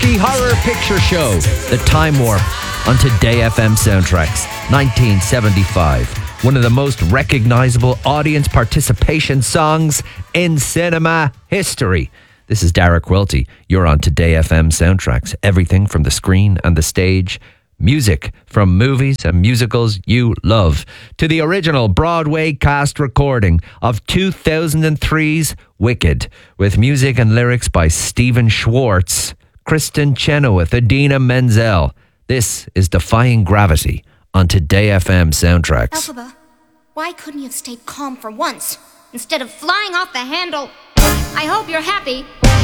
Rocky Horror Picture Show, The Time Warp, on Today FM Soundtracks, 1975. One of the most recognizable audience participation songs in cinema history. This is Dara Quilty. You're on Today FM Soundtracks. Everything from the screen and the stage. Music from movies and musicals you love, to the original Broadway cast recording of 2003's Wicked, with music and lyrics by Stephen Schwartz, Kristen Chenoweth, Idina Menzel. This is Defying Gravity on Today FM Soundtracks. Elphaba, why couldn't you have stayed calm for once instead of flying off the handle? I hope you're happy.